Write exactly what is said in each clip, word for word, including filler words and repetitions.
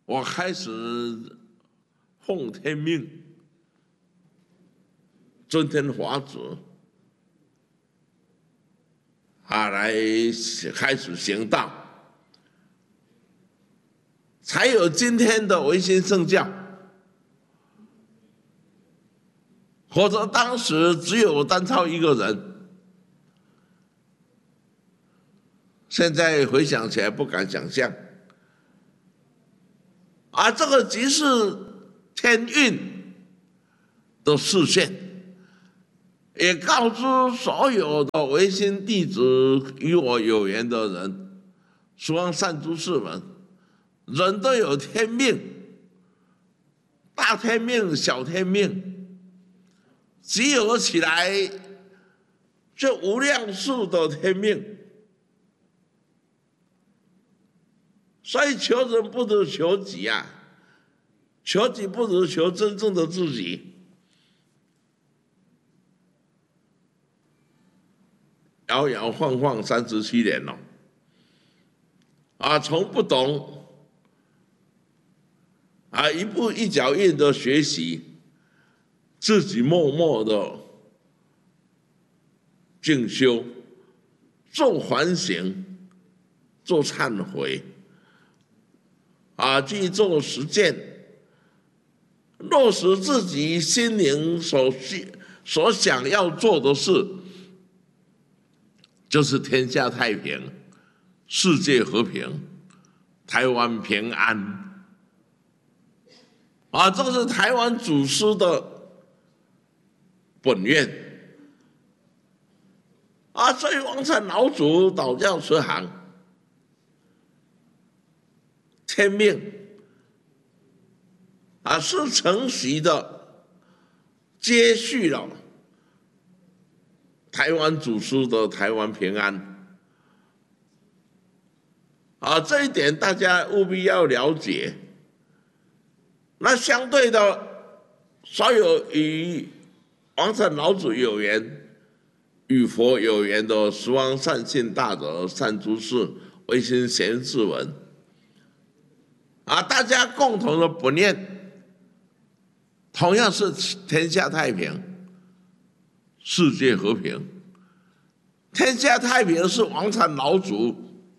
我开始奉天命，尊天法旨啊，来开始行道，才有今天的维新圣教。否则当时只有单操一个人，现在回想起来不敢想象。而这个即是天运的示现，也告知所有的维新弟子与我有缘的人，十方善知识们，人都有天命，大天命、小天命，集合起来，这无量数的天命。所以求人不如求己啊，求己不如求真正的自己。摇摇晃晃三十七年了，啊，从不懂，啊，一步一脚印的学习，自己默默的进修，做反省，做忏悔。啊，去做实践，落实自己心灵所需、所想要做的事，就是天下太平、世界和平、台湾平安。啊，这是台湾祖师的本愿。啊，所以王禅老祖导教慈航。天命啊，是承袭的，接续了台湾祖师的台湾平安啊，这一点大家务必要了解。那相对的，所有与王禅老祖有缘、与佛有缘的十方善信大德、善知识、维新贤士们。啊，大家共同的本愿，同样是天下太平、世界和平。天下太平是王禅老祖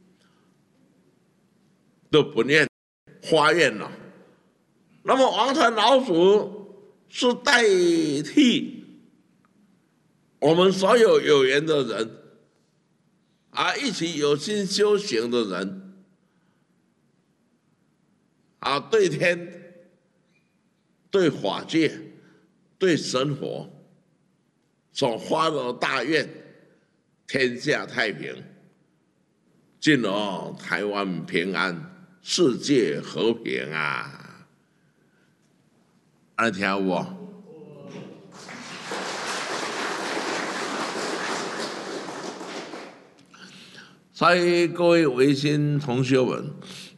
的本愿发愿了，那么王禅老祖是代替我们所有有缘的人，啊，一起有心修行的人。啊，对天、对法界、对神佛所发的大愿，天下太平，进而台湾平安，世界和平啊！安听有无？所以各位维新同学们。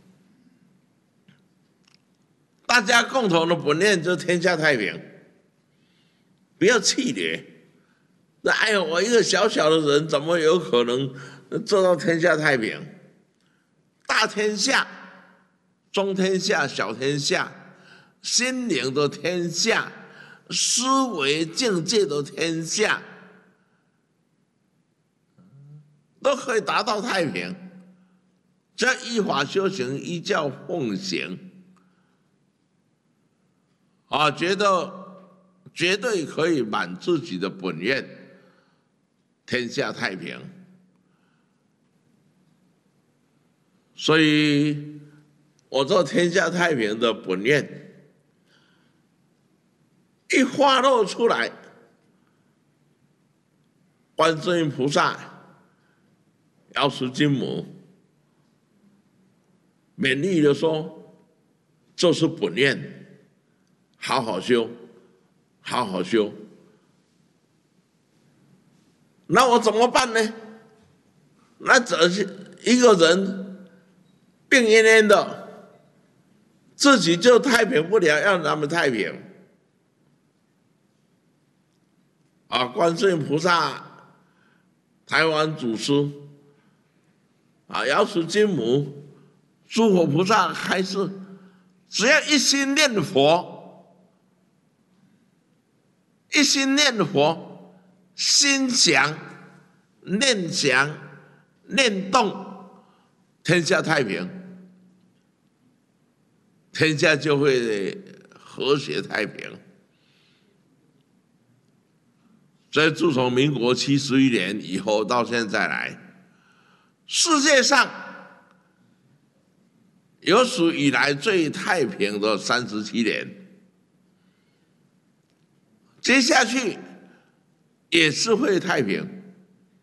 大家共同的本愿就是天下太平，不要气馁。那哎呦，我一个小小的人，怎么有可能做到天下太平？大天下、中天下、小天下，心灵的天下，思维境界的天下，都可以达到太平。只要依法修行，依教奉行。啊，觉得绝对可以满自己的本愿，天下太平。所以，我做天下太平的本愿一发露出来，观世音菩萨、药师金母勉励的说：“这是本愿。”好好修，好好修。那我怎么办呢？那这是一个人病恹恹的，自己就太平不了，要他们太平。啊，观世音菩萨、台湾祖师、啊，药师金母、诸佛菩萨开示， 只要一心念佛，一心念佛，心想、念想、念动，天下太平，天下就会和谐太平。所以自从民国七十一年以后到现在来，世界上有史以来最太平的三十七年，接下去也是会太平。